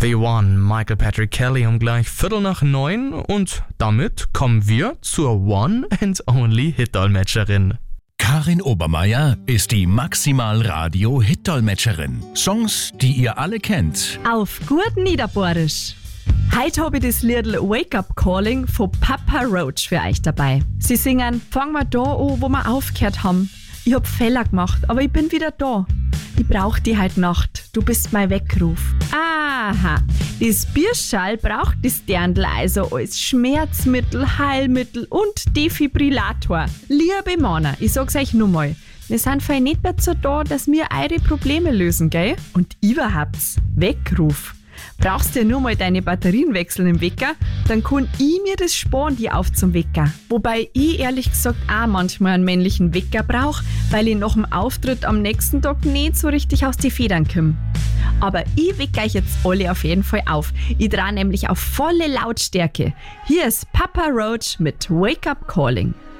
The One, Michael Patrick Kelly um gleich 8:45 und damit kommen wir zur One and Only Hit-Dolmetscherin. Karin Obermeier ist die Maximal-Radio-Hit-Dolmetscherin. Songs, die ihr alle kennt. Auf gut Niederbohrisch. Heute habe ich das Lied Wake Up Calling von Papa Roach für euch dabei. Sie singen, fangen wir da an, wo wir aufgehört haben. Ich hab Fehler gemacht, aber ich bin wieder da. Ich brauch die heute Nacht, du bist mein Weckruf. Aha, das Bierschall braucht das Dirndl also als Schmerzmittel, Heilmittel und Defibrillator. Liebe Männer, ich sag's euch nur mal, wir sind für nicht dazu da, dass wir eure Probleme lösen, gell? Und überhaupt, Weckruf. Brauchst du nur mal deine Batterien wechseln im Wecker, dann kann ich mir das sparen, die auf zum Wecker. Wobei ich ehrlich gesagt auch manchmal einen männlichen Wecker brauche, weil ich nach dem Auftritt am nächsten Tag nicht so richtig aus den Federn komme. Aber ich wecke euch jetzt alle auf jeden Fall auf. Ich drehe nämlich auf volle Lautstärke. Hier ist Papa Roach mit Wake Up Calling.